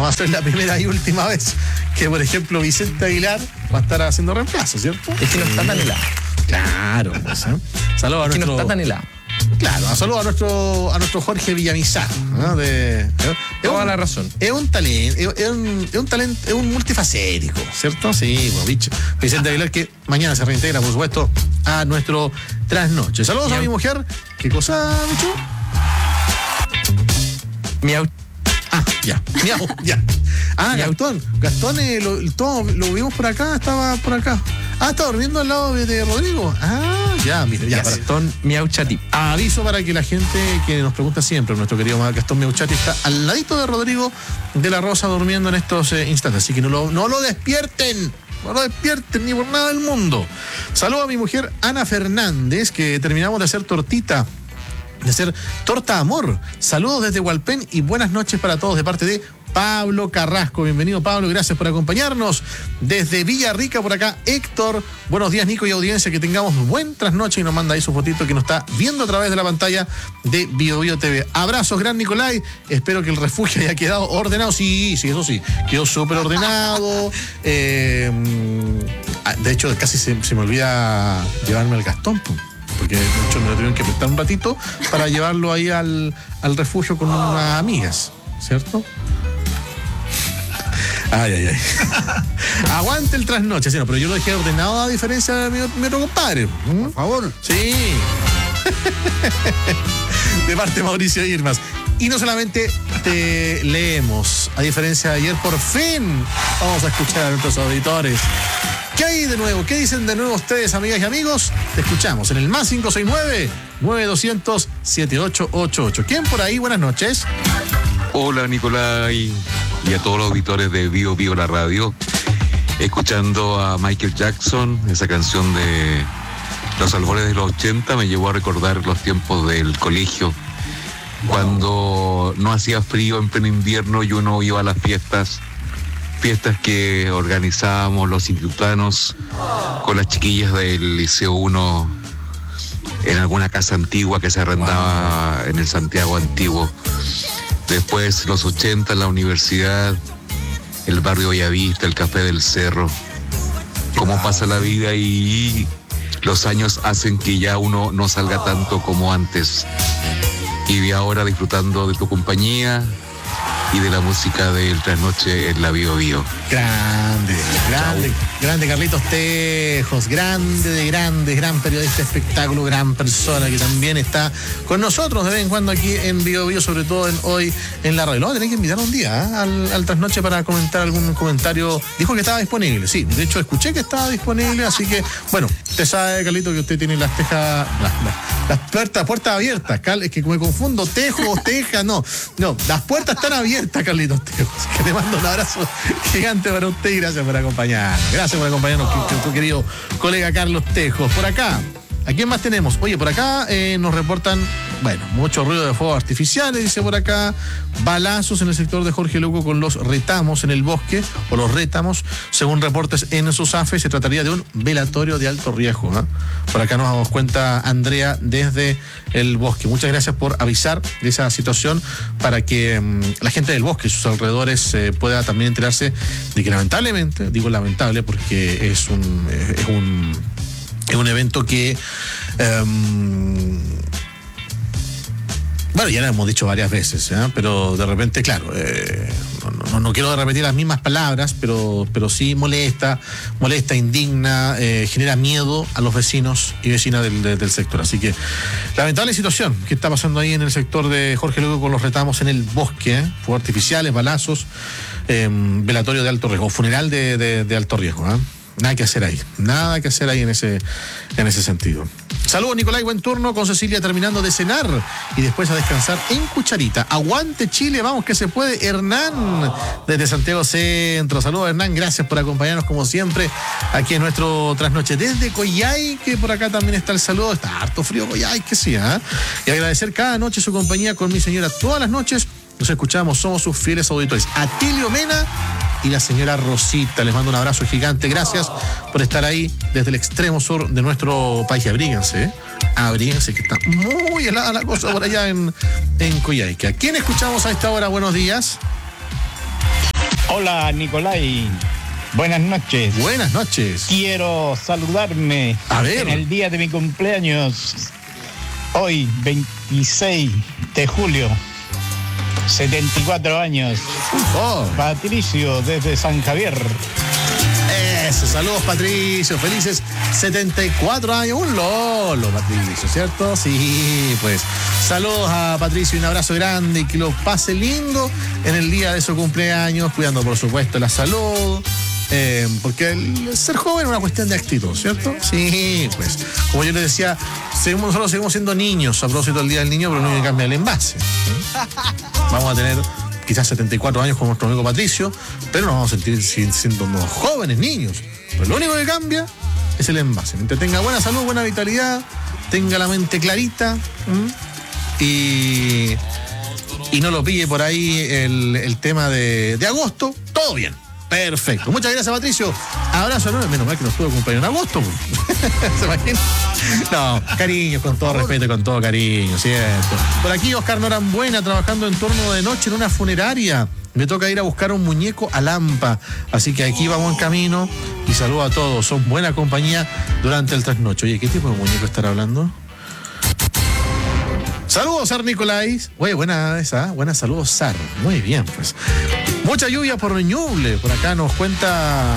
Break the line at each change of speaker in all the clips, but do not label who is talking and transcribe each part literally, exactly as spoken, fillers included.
no va a ser la primera y última vez que, por ejemplo, Vicente Aguilar va a estar haciendo reemplazo, ¿cierto?
Es que no está tan helado.
Claro, pues, ¿eh? Saludos a
Es que
nuestro...
no está tan helado.
Claro, a saludo a nuestro, a nuestro Jorge Villamizar, ¿no? De, es
Toda
un,
la razón.
Es un talento, es, es un, es un talento, es un multifacético, ¿cierto? Sí, bueno, bicho. Vicente Aguilar, que mañana se reintegra, por supuesto, a nuestro trasnoche. Saludos Miau. A mi mujer. ¿Qué cosa, bicho?
Miau.
Ah, ya, miau, ya. Ah,
Miau.
Gastón. Gastón, eh, lo, todo, lo vimos por acá, estaba por acá. Ah, está durmiendo al lado de, de Rodrigo. Ah, ya, mira, ya.
Gastón Miauchati.
Aviso para que la gente que nos pregunta siempre, nuestro querido Gastón Miauchati está al ladito de Rodrigo de la Rosa durmiendo en estos eh, instantes. Así que no lo, no lo despierten. No lo despierten ni por nada del mundo. Saludo a mi mujer Ana Fernández, que terminamos de hacer tortita. De hacer torta amor. Saludos desde Hualpén y buenas noches para todos de parte de Pablo Carrasco. Bienvenido, Pablo, gracias por acompañarnos. Desde Villarrica, por acá, Héctor. Buenos días, Nico y audiencia, que tengamos buen trasnoche, y nos manda ahí su fotito que nos está viendo a través de la pantalla de Bio Bio T V. Abrazos, gran Nicolai. Espero que el refugio haya quedado ordenado. Sí, sí, eso sí. Quedó súper ordenado. Eh, de hecho, casi se, se me olvida llevarme al Gastón, pues. Porque de hecho me lo tuvieron que prestar un ratito para llevarlo ahí al, al refugio con unas amigas, ¿cierto? Ay, ay, ay. Aguante el trasnoche, sí, no, pero yo lo dejé ordenado a diferencia de mi, mi otro compadre. ¿Mm?
Por favor.
Sí. De parte de Mauricio Irmas. Y no solamente te leemos, a diferencia de ayer, por fin vamos a escuchar a nuestros auditores. ¿Qué hay de nuevo? ¿Qué dicen de nuevo ustedes, amigas y amigos? Te escuchamos en el más cinco seis nueve, nueve dos cero cero, siete ocho ocho ocho. ¿Quién por ahí? Buenas noches.
Hola, Nicolai, y a todos los auditores de Bio Bio la radio. Escuchando a Michael Jackson, esa canción de los albores de los ochenta me llevó a recordar los tiempos del colegio, cuando no hacía frío en pleno invierno y uno iba a las fiestas. Fiestas que organizábamos los institutanos con las chiquillas del Liceo uno en alguna casa antigua que se arrendaba en el Santiago Antiguo. Después, los ochenta, en la universidad, el barrio Bellavista, el Café del Cerro. Cómo pasa la vida y los años hacen que ya uno no salga tanto como antes. Y ahora disfrutando de tu compañía y de la música del trasnoche en la Bio Bio.
Grande, grande, Chau. grande Carlitos Tejos, grande de grandes, gran periodista de espectáculo, gran persona que también está con nosotros de vez en cuando aquí en Bio Bio, sobre todo en hoy en la radio. Lo vamos a tener que invitar un día ¿eh? al, al trasnoche para comentar algún comentario. Dijo que estaba disponible, sí, de hecho escuché que estaba disponible, así que, bueno, usted sabe, Carlito, que usted tiene las tejas, las, las, las puertas, puertas abiertas, Cal, es que me confundo, Tejos, Tejas, no, no, las puertas están abiertas. Carlitos Tejos, que te mando un abrazo gigante para usted y gracias por acompañarnos. Gracias por acompañarnos, tu, tu querido colega Carlos Tejos. Por acá, ¿a quién más tenemos? Oye, por acá eh, nos reportan, bueno, mucho ruido de fuegos artificiales, dice por acá, balazos en el sector de Jorge Luco con los retamos en el bosque, o los rétamos, según reportes en SUSAFE, se trataría de un velatorio de alto riesgo. ¿eh? Por acá nos damos cuenta Andrea desde el bosque. Muchas gracias por avisar de esa situación para que um, la gente del bosque y sus alrededores eh, pueda también enterarse de que lamentablemente, digo lamentable porque es un, es un, es un evento que... Um, Bueno, ya lo hemos dicho varias veces, ¿eh? Pero de repente, claro, eh, no, no, no quiero repetir las mismas palabras, pero, pero sí molesta, molesta, indigna, eh, genera miedo a los vecinos y vecinas del, del, del sector. Así que, lamentable situación que está pasando ahí en el sector de Jorge Lugo con los retamos en el bosque, ¿eh? Fuegos artificiales, balazos, eh, velatorio de alto riesgo, funeral de, de, de alto riesgo, ¿eh? Nada que hacer ahí, nada que hacer ahí en ese, en ese sentido. Saludos, Nicolai, buen turno, con Cecilia terminando de cenar y después a descansar en Cucharita. Aguante Chile, vamos que se puede. Hernán, desde Santiago Centro. Saludos, Hernán, gracias por acompañarnos como siempre aquí en nuestro trasnoche. Desde Coyhai, que por acá también está el saludo. Está harto frío Coyhai, que sí, ¿eh? Y agradecer cada noche su compañía con mi señora todas las noches. Nos escuchamos, somos sus fieles auditores. Atilio Mena y la señora Rosita. Les mando un abrazo gigante. Gracias por estar ahí desde el extremo sur de nuestro país. Abríguense, ¿eh? Abríguense, que está muy helada la cosa por allá en, en Coyhaique. ¿A quién escuchamos a esta hora? Buenos días.
Hola, Nicolai. Buenas noches.
Buenas noches.
Quiero saludarme
A ver.
en el día de mi cumpleaños. Hoy, veintiséis de julio. setenta y cuatro años.
Oh.
Patricio, desde San Javier.
Eso, saludos Patricio, felices setenta y cuatro años, un lolo Patricio, ¿cierto? Sí, pues saludos a Patricio y un abrazo grande y que lo pase lindo en el día de su cumpleaños, cuidando por supuesto la salud, eh, porque el ser joven es una cuestión de actitud, ¿cierto? Sí, pues como yo les decía, seguimos, nosotros seguimos siendo niños a propósito del Día del Niño, pero no hay que cambiar el envase, ¿eh? Vamos a tener quizás setenta y cuatro años como nuestro amigo Patricio, pero nos vamos a sentir siendo unos jóvenes niños. Pero lo único que cambia es el envase. Mientras tenga buena salud, buena vitalidad, tenga la mente clarita, ¿m? y y no lo pille por ahí el, el tema de, de agosto, todo bien. Perfecto. Muchas gracias, Patricio. Abrazo enorme. Menos mal que nos tuvo cumpleaños en agosto. ¿Se imagina? No, cariño, con todo respeto y con todo cariño, ¿cierto? Por aquí, Oscar Norambuena, trabajando en turno de noche en una funeraria. Me toca ir a buscar un muñeco a Lampa. Así que aquí vamos en camino. Y saludo a todos. Son buena compañía durante el trasnocho. Oye, ¿qué tipo de muñeco estará hablando? Saludos, Sar Nicolais. Oye, buena esa, buena saludos, Sar. Muy bien, pues. Mucha lluvia por Ñuble. Por acá nos cuenta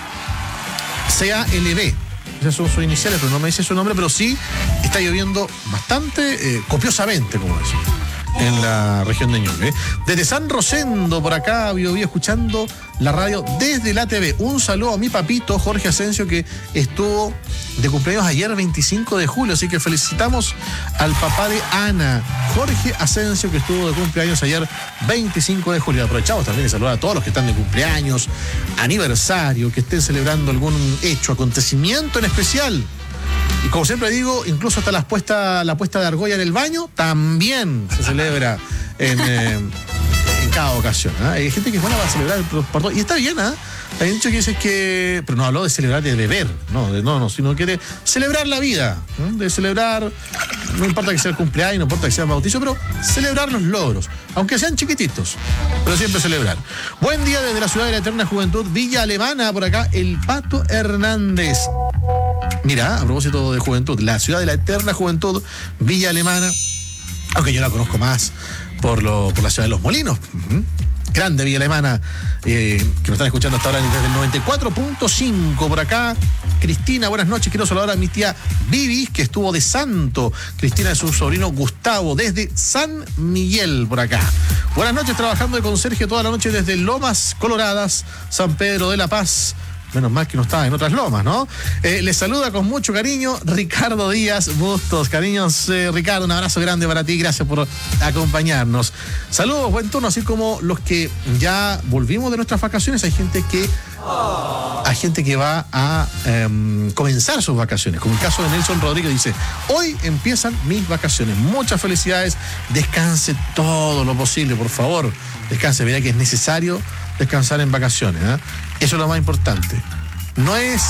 C A L B. Esas son sus iniciales, pero no me dice su nombre, pero sí está lloviendo bastante, eh, copiosamente, como decir, en la región de Ñuble. Desde San Rosendo, por acá, Bio Bio, escuchando la radio desde la T V. Un saludo a mi papito, Jorge Asensio, que estuvo de cumpleaños ayer, veinticinco de julio. Así que felicitamos al papá de Ana, Jorge Asensio, que estuvo de cumpleaños ayer, veinticinco de julio. Aprovechamos también de saludar a todos los que están de cumpleaños, aniversario, que estén celebrando algún hecho, acontecimiento en especial. Y como siempre digo, incluso hasta la puesta, la puesta de argolla en el baño también se celebra en, eh, en cada ocasión, ¿eh? Hay gente que es buena para celebrar por, por todo. Y está bien, ¿eh? Hay dicho que dices que. Pero no habló de celebrar de beber, no, de, no, no, sino quiere celebrar la vida, ¿eh? De celebrar, no importa que sea el cumpleaños, no importa que sea el bautizo, pero celebrar los logros, aunque sean chiquititos, pero siempre celebrar. Buen día desde la ciudad de la eterna juventud, Villa Alemana, por acá, el Pato Hernández. Mira, a propósito de juventud, la ciudad de la eterna juventud, Villa Alemana, aunque yo la conozco más por, lo, por la ciudad de Los Molinos. Uh-huh. Grande Villa Alemana, eh, que nos están escuchando hasta ahora desde el noventa y cuatro punto cinco por acá. Cristina, buenas noches. Quiero saludar a mi tía Vivi, que estuvo de santo. Cristina de su sobrino Gustavo, desde San Miguel, por acá. Buenas noches, trabajando de conserje toda la noche desde Lomas Coloradas, San Pedro de la Paz. Menos mal que no estaba en otras lomas, ¿no? Eh, les saluda con mucho cariño Ricardo Díaz Bustos. Cariños, eh, Ricardo, un abrazo grande para ti. Gracias por acompañarnos. Saludos, buen turno. Así como los que ya volvimos de nuestras vacaciones, hay gente que hay gente que va a eh, comenzar sus vacaciones. Como el caso de Nelson Rodríguez, dice: hoy empiezan mis vacaciones. Muchas felicidades. Descanse todo lo posible, por favor. Descanse. Verá que es necesario descansar en vacaciones, ¿eh? Eso es lo más importante. No es,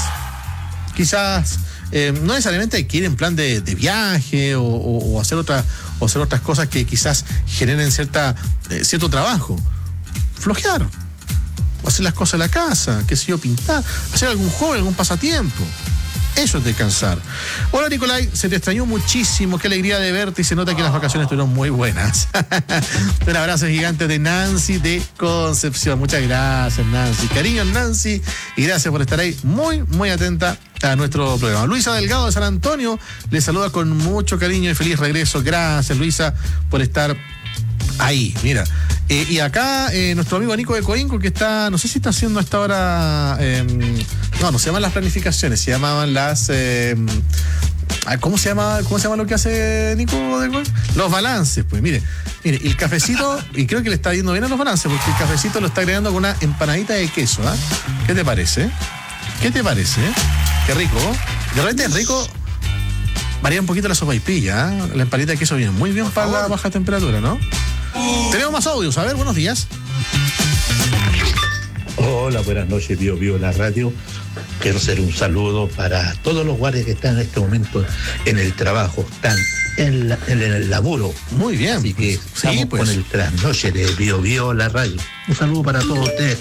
quizás, eh, no necesariamente hay que ir en plan de, de viaje o, o, o, hacer otra, o hacer otras cosas que quizás generen cierta, eh, cierto trabajo. Flojear. O hacer las cosas en la casa, qué sé yo, pintar, hacer algún hobby, algún pasatiempo. Eso es descansar. Hola, Nicolai, se te extrañó muchísimo, qué alegría de verte y se nota que las vacaciones estuvieron muy buenas. Un abrazo gigante de Nancy de Concepción. Muchas gracias, Nancy. Cariño, Nancy, y gracias por estar ahí muy, muy atenta a nuestro programa. Luisa Delgado de San Antonio le saluda con mucho cariño y feliz regreso. Gracias, Luisa, por estar ahí. Mira, eh, y acá eh, nuestro amigo Nico de Coinco, que está, no sé si está haciendo hasta ahora, eh, no, no se llaman las planificaciones, se llamaban las, eh, ¿cómo se llama, cómo se llama lo que hace Nico de Coinco? Los balances, pues, mire, mire, el cafecito, y creo que le está yendo bien a los balances, porque el cafecito lo está agregando con una empanadita de queso, ¿ah? ¿eh? ¿Qué te parece? ¿Qué te parece? Qué rico, de repente es rico. Varía un poquito la sopaipilla, ¿eh? La empanadita de queso viene muy bien para la baja temperatura, ¿no? Tenemos más audios, a ver, buenos días.
Hola, buenas noches, Bio Bio la radio. Quiero hacer un saludo para todos los guardias que están en este momento en el trabajo, están en, la, en el laburo.
Muy bien.
Así que estamos sí, pues. con el trasnoche de Bio Bio la radio. Un saludo para todos ustedes.